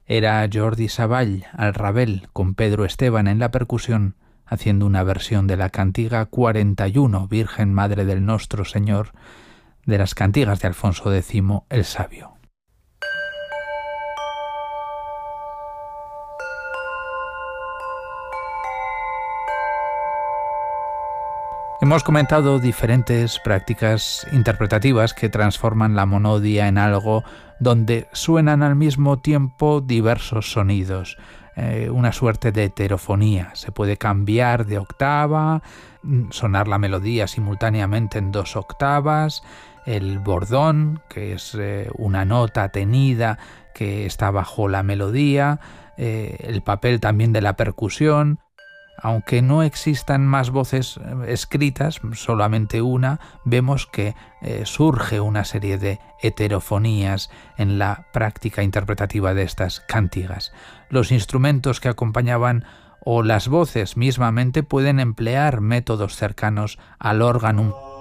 Era Jordi Savall al rabel con Pedro Esteban en la percusión, haciendo una versión de la cantiga 41, Virgen Madre del Nostro Señor, de las cantigas de Alfonso X el Sabio. Hemos comentado diferentes prácticas interpretativas que transforman la monodia en algo donde suenan al mismo tiempo diversos sonidos, una suerte de heterofonía. Se puede cambiar de octava, sonar la melodía simultáneamente en 2 octavas, el bordón, que es una nota tenida que está bajo la melodía, el papel también de la percusión. Aunque no existan más voces escritas, solamente una, vemos que surge una serie de heterofonías en la práctica interpretativa de estas cantigas. Los instrumentos que acompañaban o las voces mismamente pueden emplear métodos cercanos al órgano